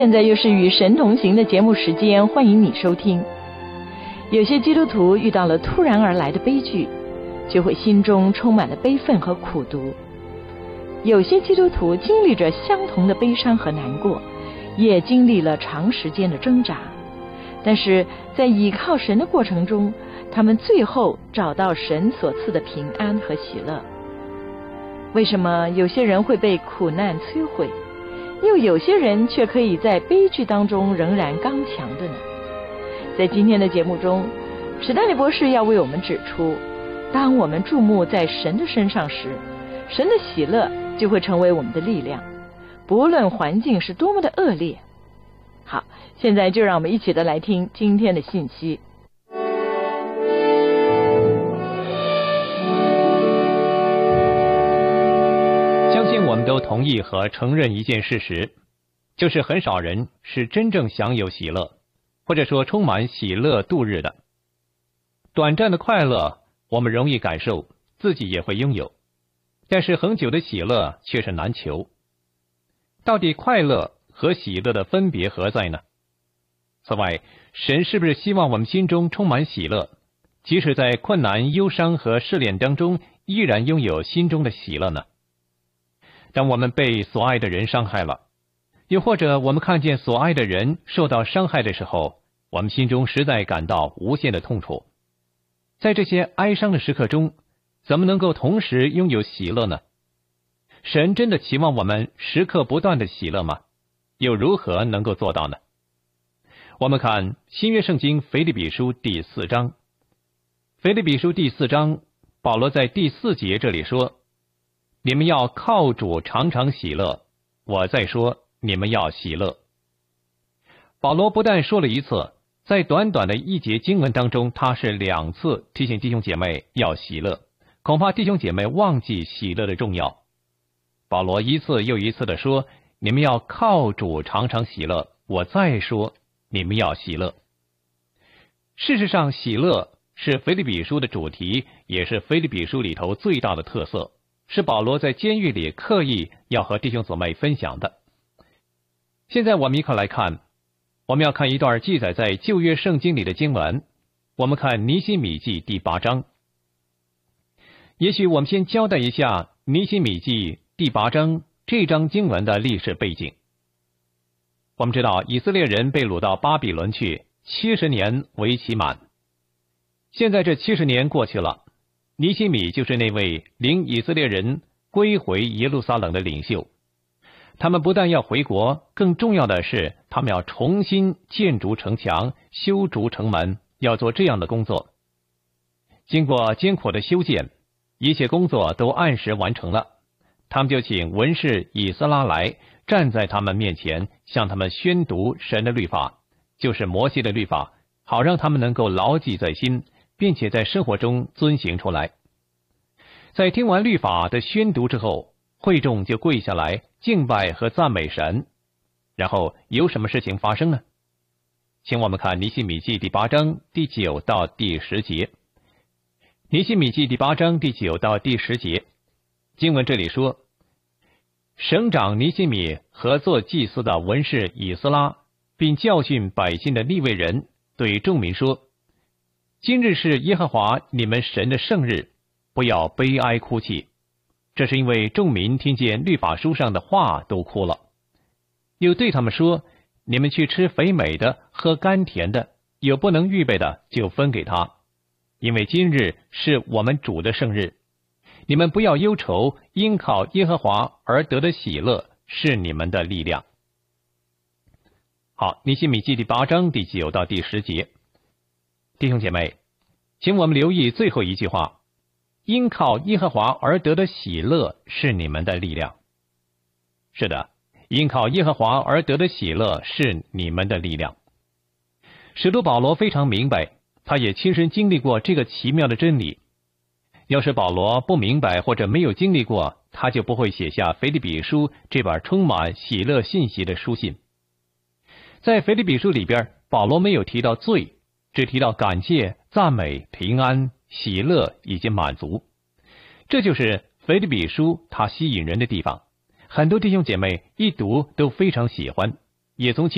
现在又是与神同行的节目时间，欢迎你收听。有些基督徒遇到了突然而来的悲剧，就会心中充满了悲愤和苦毒。有些基督徒经历着相同的悲伤和难过，也经历了长时间的挣扎，但是在倚靠神的过程中，他们最后找到神所赐的平安和喜乐。为什么有些人会被苦难摧毁，又有些人却可以在悲剧当中仍然刚强的呢？在今天的节目中，史丹利博士要为我们指出，当我们注目在神的身上时，神的喜乐就会成为我们的力量，不论环境是多么的恶劣。好，现在就让我们一起的来听今天的信息。 相信我们都同意和承认一件事实，就是很少人是真正享有喜乐，或者说充满喜乐度日的。短暂的快乐我们容易感受，自己也会拥有，但是恒久的喜乐却是难求。到底快乐和喜乐的分别何在呢？此外，神是不是希望我们心中充满喜乐，即使在困难、忧伤和试炼当中，依然拥有心中的喜乐呢？当我们被所爱的人伤害了，又或者我们看见所爱的人受到伤害的时候，我们心中实在感到无限的痛楚。在这些哀伤的时刻中，怎么能够同时拥有喜乐呢？神真的期望我们时刻不断的喜乐吗？又如何能够做到呢？我们看新约圣经腓立比书第4章。腓立比书第4章，保罗在第4节这里说，你们要靠主常常喜乐，我再说，你们要喜乐。保罗不但说了一次，在短短的一节经文当中，他是2次提醒弟兄姐妹要喜乐，恐怕弟兄姐妹忘记喜乐的重要。保罗一次又一次地说，你们要靠主常常喜乐，我再说，你们要喜乐。事实上，喜乐是腓立比书的主题，也是腓立比书里头最大的特色，是保罗在监狱里刻意要和弟兄姊妹分享的。现在我们一块来看，我们要看一段记载在旧约圣经里的经文。我们看尼希米记第8章。也许我们先交代一下尼希米记第8章这章经文的历史背景。我们知道以色列人被掳到巴比伦去，70年为期满。现在这70年过去了，尼希米就是那位领以色列人归回耶路撒冷的领袖。他们不但要回国，更重要的是他们要重新建筑城墙，修筑城门，要做这样的工作。经过艰苦的修建，一切工作都按时完成了，他们就请文士以斯拉来站在他们面前，向他们宣读神的律法，就是摩西的律法，好让他们能够牢记在心，并且在生活中遵行出来。在听完律法的宣读之后，会众就跪下来敬拜和赞美神。然后有什么事情发生呢？请我们看尼希米记第8章第9到第10节。尼希米记第8章第9到第10节，经文这里说，省长尼希米和做祭司的文士以斯拉，并教训百姓的利未人，对众民说，今日是耶和华你们神的圣日，不要悲哀哭泣。这是因为众民听见律法书上的话都哭了。又对他们说，你们去吃肥美的，喝甘甜的，有不能预备的就分给他，因为今日是我们主的圣日。你们不要忧愁，因靠耶和华而得的喜乐是你们的力量。好，尼希米记第8章第9到第10节。弟兄姐妹，请我们留意最后一句话，因靠耶和华而得的喜乐是你们的力量。是的，因靠耶和华而得的喜乐是你们的力量。使徒保罗非常明白，他也亲身经历过这个奇妙的真理。要是保罗不明白或者没有经历过，他就不会写下腓立比书这本充满喜乐信息的书信。在腓立比书里边，保罗没有提到罪，只提到感谢、赞美、平安、喜乐以及满足。这就是腓立比书它吸引人的地方，很多弟兄姐妹一读都非常喜欢，也从其